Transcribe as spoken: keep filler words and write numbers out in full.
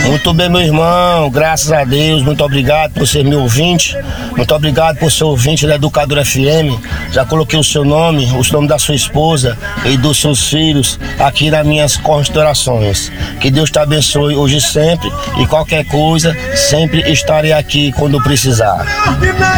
Muito bem, meu irmão, graças a Deus, muito obrigado por ser meu ouvinte, muito obrigado por ser ouvinte da Educadora F M. Já coloquei o seu nome, o nome da sua esposa e dos seus filhos aqui nas minhas considerações. Que Deus te abençoe hoje e sempre, e qualquer coisa, sempre estarei aqui quando precisar.